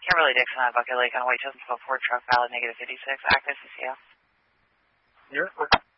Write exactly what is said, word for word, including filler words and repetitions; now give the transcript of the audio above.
Kimberly Dixon at Bucket Lake on White Chestnut Ford truck, valid negative fifty-six, active C C L. Here.